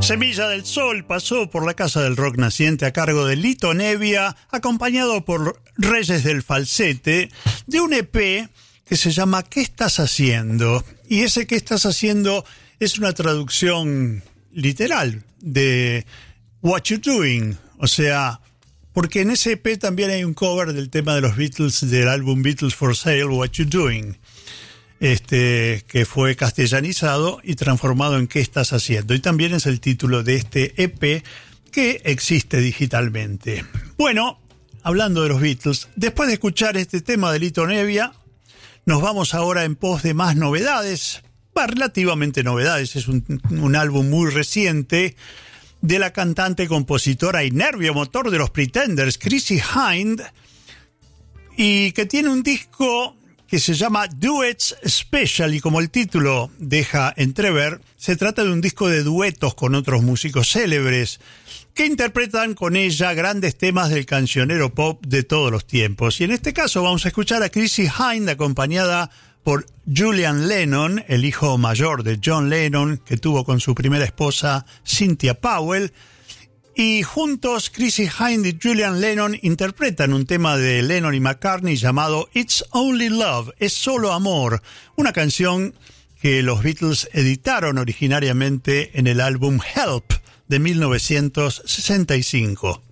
Semilla del Sol pasó por la Casa del Rock Naciente a cargo de Lito Nebbia, acompañado por Reyes del Falsete, de un EP que se llama ¿Qué estás haciendo? Y ese ¿Qué estás haciendo? Es una traducción literal de What You Doing, o sea, porque en ese EP también hay un cover del tema de los Beatles, del álbum Beatles for Sale, What You Doing, que fue castellanizado y transformado en ¿Qué estás haciendo? Y también es el título de este EP que existe digitalmente. Bueno, hablando de los Beatles, después de escuchar este tema de Lito Nebbia, nos vamos ahora en pos de más novedades, relativamente novedades. Es un álbum muy reciente de la cantante, compositora y nervio motor de los Pretenders, Chrissie Hynde, y que tiene un disco que se llama Duets Special, y como el título deja entrever, se trata de un disco de duetos con otros músicos célebres que interpretan con ella grandes temas del cancionero pop de todos los tiempos. Y en este caso vamos a escuchar a Chrissie Hynde acompañada por Julian Lennon, el hijo mayor de John Lennon, que tuvo con su primera esposa Cynthia Powell. Y juntos, Chrissie Hynde y Julian Lennon interpretan un tema de Lennon y McCartney llamado It's Only Love, es solo amor, una canción que los Beatles editaron originariamente en el álbum Help de 1965.